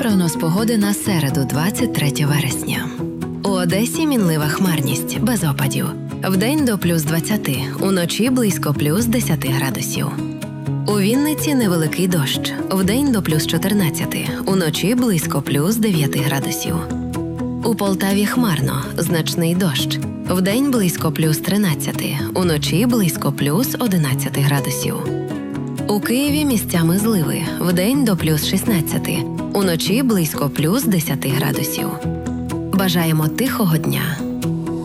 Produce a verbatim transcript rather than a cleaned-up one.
прогноз погоди на середу, двадцять третє вересня. У Одесі мінлива хмарність, без опадів. Вдень до плюс двадцяти, уночі близько плюс десяти градусів. У Вінниці невеликий дощ, вдень до плюс чотирнадцяти, уночі близько плюс дев'яти градусів. У Полтаві хмарно, значний дощ, вдень близько плюс тринадцяти, уночі близько плюс одинадцяти градусів. У Києві місцями зливи, вдень до плюс шістнадцяти, уночі близько плюс десяти градусів. Бажаємо тихого дня!